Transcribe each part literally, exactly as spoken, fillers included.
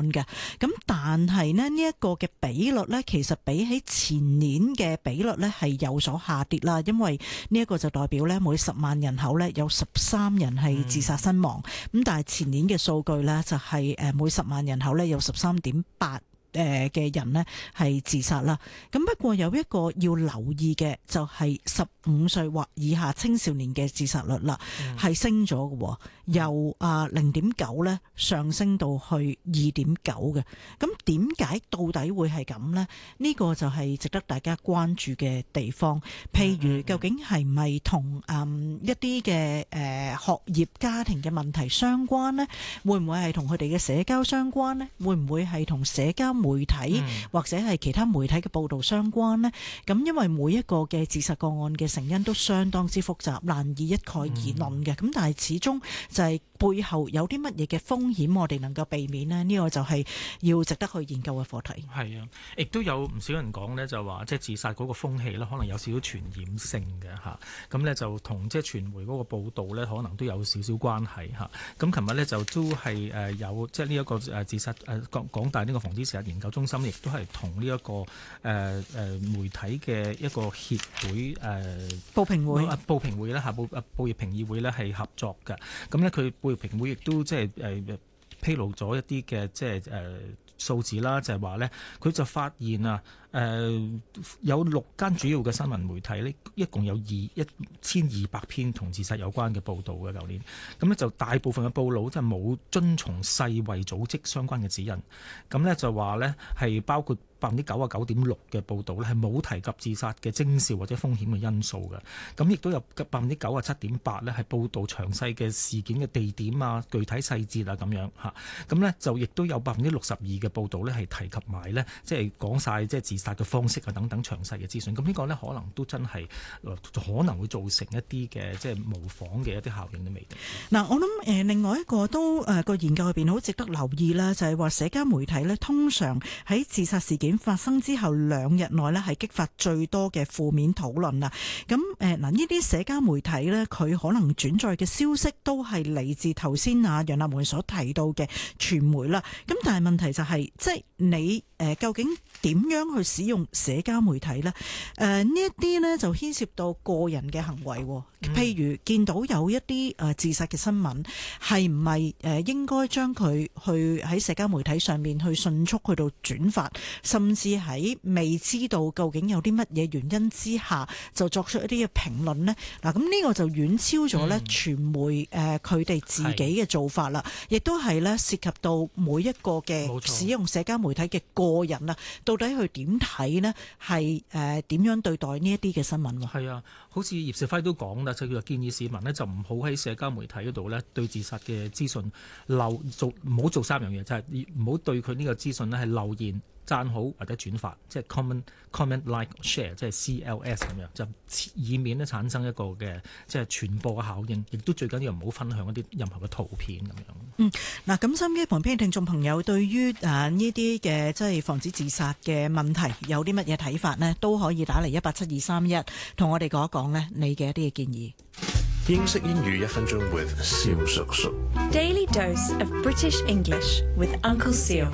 嘅。咁但係呢，呢一個嘅比率呢，其實比起前年嘅比率呢係有所下跌啦。因為呢一個就代表呢，每十萬人口呢有十三人係自殺身亡。咁、嗯、但係前年嘅數據呢，就係誒每十萬人口呢有十三點八。誒嘅人呢係自殺啦，咁不過有一個要留意嘅就係十五歲或以下青少年嘅自殺率啦，係、嗯、升咗嘅，由啊零點九咧上升到去二點九嘅。咁點解到底會係咁呢？呢、這個就係值得大家關注嘅地方。譬如究竟係咪同誒一啲嘅誒學業家庭嘅問題相關呢？會唔會係同佢哋嘅社交相關呢？會唔會係同社交媒體或者係其他媒體嘅報道相關呢？咁因為每一個嘅自殺個案嘅成因都相當之複雜，難以一概而論嘅。咁、嗯、但係始終就係背後有啲乜嘢嘅風險，我哋能夠避免呢？呢、呢個就係要值得去研究嘅課題。 係啊，亦都有唔少人講呢，就話即係自殺嗰個風氣呢，可能有少少傳染性嘅嚇。咁呢就同即係傳媒嗰個報導呢，可能都有少少關係嚇。咁琴日呢，就都係誒有即係呢一個誒自殺誒港港大呢個防止自殺研究中心，亦都係同呢一個誒誒、呃、媒體嘅一個協會誒、呃、 報評會啊報評會啦嚇報啊報業評議會咧係合作嘅。咁呢，佢報業評會亦都即係誒披露咗一啲嘅即係誒數字啦，就係話咧佢就發現啊。誒、呃、有六間主要嘅新聞媒體呢，一共有二一千二百篇同自殺有關嘅報導嘅。舊年咁呢，就大部分嘅報導就冇遵從世衛組織相關嘅指引。咁呢，就話呢係包括百分之九啊九點六嘅報導呢係冇提及自殺嘅徵兆或者風險嘅因素嘅。咁亦都有百分之九啊七點八呢係報導詳細嘅事件嘅地點啊、具體細節啊咁樣嚇。咁呢，就亦都有百分之六十二嘅報導呢係提及埋呢，即係講晒即係自殺嘅方式啊等等詳細嘅資訊，咁呢個呢，可能都真係可能會造成一啲嘅即係模仿嘅一啲效應都未定。 嗱，我諗誒另外一個都誒個研究入邊好值得留意啦，就係話社交媒體呢，通常喺自殺事件發生之後兩日內呢，係激發最多嘅負面討論啊。咁誒嗱，呢啲社交媒體呢，佢可能轉載嘅消息都係嚟自頭先啊楊立門所提到嘅傳媒啦。咁但係問題就係、是、即係你誒究竟點樣去使用社交媒體呢？誒呢一啲呢就牽涉到個人嘅行為，譬如見到有一啲誒自殺嘅新聞，係唔係誒應該將佢去喺社交媒體上面去迅速去到轉發，甚至喺未知道究竟有啲乜嘢原因之下就作出一啲嘅評論呢？嗱，咁呢個就遠超咗呢傳媒誒佢哋自己嘅做法啦，亦都係呢涉及到每一個嘅使用社交媒體嘅個人啊。到底佢點睇呢？係誒點樣對待呢一啲嘅新聞？ 係啊，好似葉兆輝都講啦，就叫做建議市民呢，就唔好喺社交媒體嗰度呢對自殺嘅資訊漏做，唔好做三樣嘢，就係唔好對佢呢個資訊呢係留言、讚好或者轉發，即係 comment comment like share， 即係 C L S 咁樣，就以免咧產生一個嘅即係傳播嘅效應，亦都最緊要唔好分享一啲任何嘅圖片咁樣。 嗯，嗱，咁收音機旁邊嘅聽眾朋友對於誒呢啲嘅即係防止自殺嘅問題有啲乜嘢睇法呢？都可以打嚟一八七二三一，同我哋講一講呢你嘅一啲嘅建議。 英式英語一分鐘 with 蕭叔叔。 Daily dose of British English with Uncle Seal。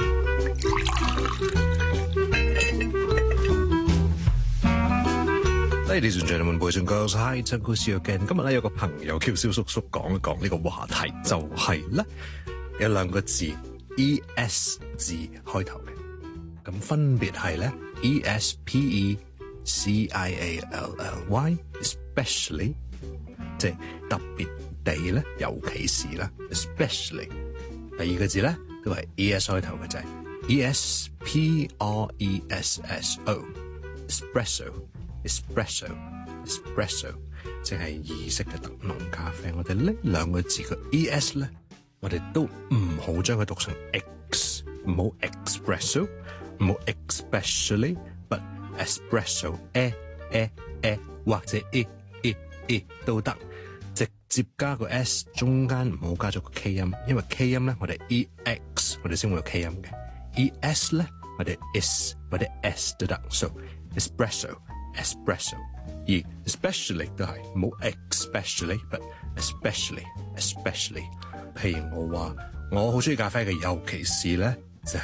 Ladies and gentlemen, boys and girls, hi, it's Uncle Seal again。今日咧有個朋友叫蕭叔叔講一講呢個話題，就係、是、咧有兩個字 E S 字開頭嘅，咁分別係咧 E S P E C I A L L Y，especially 即係特別地咧，尤其是啦 ，especially。第二個字咧都係 E S 開頭嘅就係 E S P R E S S O，espresso。espresso espresso 即係意式嘅特濃咖啡。我哋呢兩個字嘅 es 咧，我哋都唔好將佢讀成 x， 唔好 espresso， 唔好 especially，but espresso e e e 或者 e e e 都得，直接加個 s， 中間唔好加咗個 k 音，因為 k 音咧我哋 ex 我哋先會有 k 音嘅 es 咧我哋 is 或者 s 都得。 so espresso espresso， 而 especially 都係冇 especially but especially especially。譬如我話我好中意咖啡嘅，尤其是咧